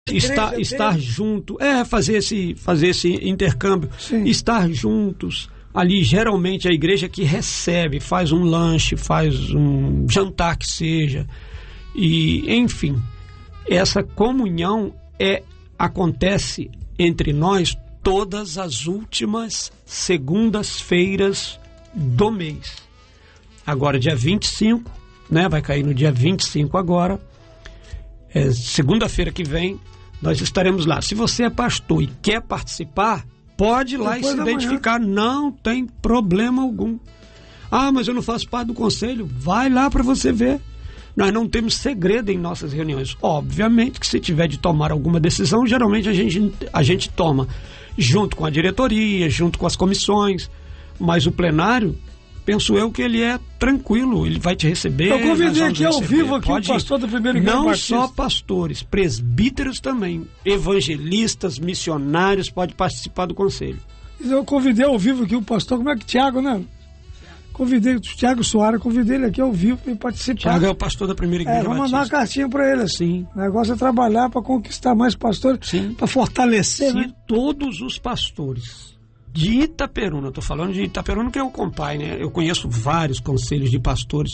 estar junto, fazer esse intercâmbio, sim. Estar juntos. Ali, geralmente, a igreja que recebe, faz um lanche, faz um jantar que seja. E, enfim, essa comunhão acontece entre nós todas as últimas segundas-feiras do mês. Agora, dia 25, né? Vai cair no dia 25 agora. Segunda-feira que vem, nós estaremos lá. Se você é pastor e quer participar, pode ir lá e se identificar, não tem problema algum. Mas eu não faço parte do conselho. Vai lá para você ver. Nós não temos segredo em nossas reuniões. Obviamente que se tiver de tomar alguma decisão, geralmente a gente toma junto com a diretoria, junto com as comissões. Mas o plenário, penso eu que ele é tranquilo, ele vai te receber. Eu convidei aqui ao vivo o pastor da Primeira Igreja Batista. Não só pastores, presbíteros também, evangelistas, missionários, pode participar do conselho. Eu convidei ao vivo aqui o pastor, como é que Tiago, né? Convidei o Tiago Soares, convidei ele aqui ao vivo para participar. Tiago é o pastor da Primeira Igreja Batista. Vamos mandar uma cartinha para ele. Sim. O negócio é trabalhar para conquistar mais pastores, para fortalecer. Se todos os pastores de Itaperuna, estou falando de Itaperuna que é o Compai, né? Eu conheço vários conselhos de pastores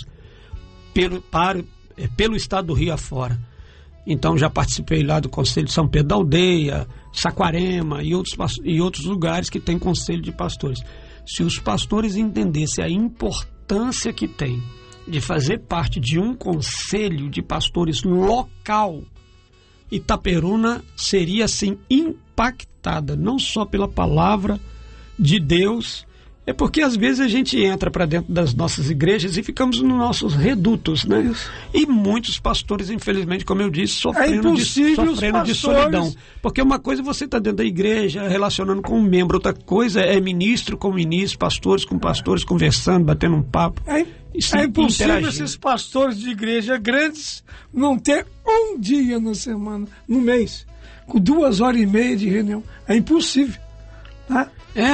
pelo estado do Rio afora. Então já participei lá do Conselho de São Pedro da Aldeia, Saquarema e outros lugares que tem conselho de pastores. Se os pastores entendessem a importância que tem de fazer parte de um conselho de pastores local, Itaperuna seria assim impactada, não só pela palavra de Deus, porque às vezes a gente entra para dentro das nossas igrejas e ficamos nos nossos redutos, né? E muitos pastores, infelizmente, como eu disse, sofrendo de solidão. Porque uma coisa é você estar dentro da igreja, relacionando com um membro, outra coisa é ministro com ministro, pastores com pastores, conversando, batendo um papo. É impossível esses pastores de igreja grandes não ter um dia na semana, no mês, com 2h30 de reunião. É impossível, tá?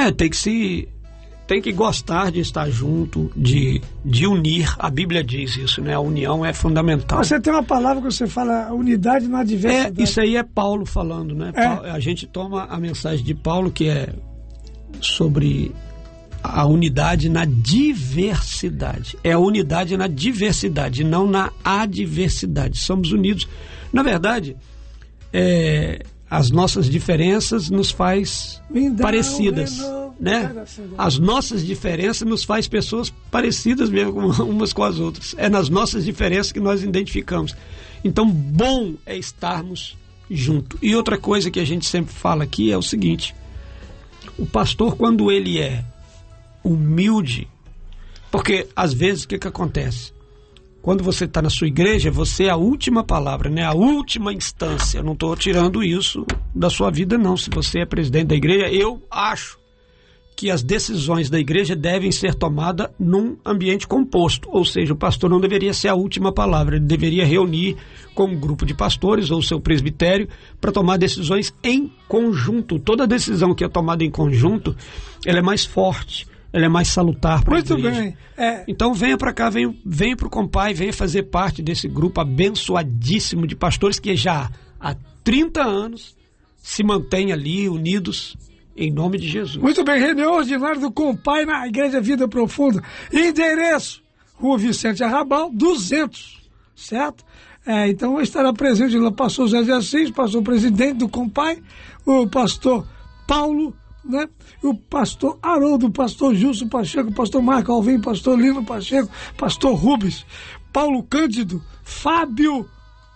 Tem que gostar de estar junto, de unir. A Bíblia diz isso, né? A união é fundamental. Você tem uma palavra que você fala, unidade na diversidade. Isso aí é Paulo falando, né? A gente toma a mensagem de Paulo, que é sobre a unidade na diversidade. É a unidade na diversidade, não na adversidade. Somos unidos. Na verdade, as nossas diferenças nos faz parecidas, né? As nossas diferenças nos faz pessoas parecidas mesmo umas com as outras. É nas nossas diferenças que nós identificamos. Então, bom é estarmos juntos. E outra coisa que a gente sempre fala aqui é o seguinte: o pastor, quando ele é humilde, porque às vezes o que acontece? Quando você está na sua igreja, você é a última palavra, né? A última instância. Eu não estou tirando isso da sua vida, não. Se você é presidente da igreja, eu acho que as decisões da igreja devem ser tomadas num ambiente composto. Ou seja, o pastor não deveria ser a última palavra. Ele deveria reunir com um grupo de pastores ou seu presbitério para tomar decisões em conjunto. Toda decisão que é tomada em conjunto, ela é mais forte. Ela é mais salutar para a igreja. Muito bem. Então venha para cá, venha para o Compai, venha fazer parte desse grupo abençoadíssimo de pastores que já há 30 anos se mantém ali unidos em nome de Jesus. Muito bem, reunião ordinária do Compai na Igreja Vida Profunda. Endereço, Rua Vicente Arrabal, 200, certo? Então estará presente lá o pastor José de Assis, pastor presidente do Compai, o pastor Paulo, né? O pastor Haroldo, o pastor Justo Pacheco, o pastor Marco Alvim, pastor Lino Pacheco, pastor Rubens, Paulo Cândido, Fábio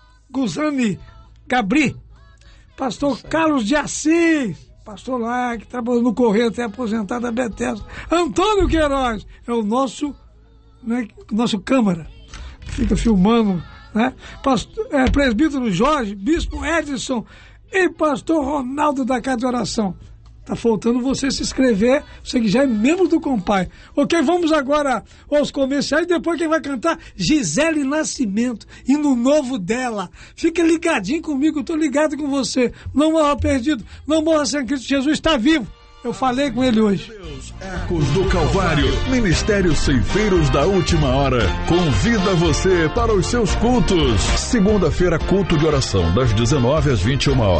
Guzani Gabri, pastor Carlos de Assis, pastor lá que trabalhou no Correio até aposentado da Bethesda, Antônio Queiroz, é o nosso, né, nosso câmara, fica filmando, né? Presbítero Jorge, bispo Edson e pastor Ronaldo da Casa de Oração. Tá faltando você se inscrever, você que já é membro do Compai. Ok, vamos agora aos comerciais, depois quem vai cantar, Gisele Nascimento, e no novo dela. Fica ligadinho comigo, eu tô ligado com você. Não morra perdido, não morra sem Cristo, Jesus está vivo. Eu falei com ele hoje. Ecos do Calvário, Ministério Ceifeiros da Última Hora, convida você para os seus cultos. Segunda-feira, culto de oração, das 19 às 21 horas.